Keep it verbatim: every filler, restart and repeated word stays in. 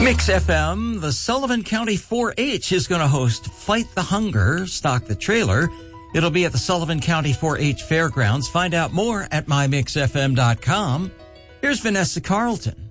Mix F M, the Sullivan County four H is going to host Fight the Hunger, Stock the Trailer. It'll be at the Sullivan County four H Fairgrounds. Find out more at my mix f m dot com. Here's Vanessa Carlton.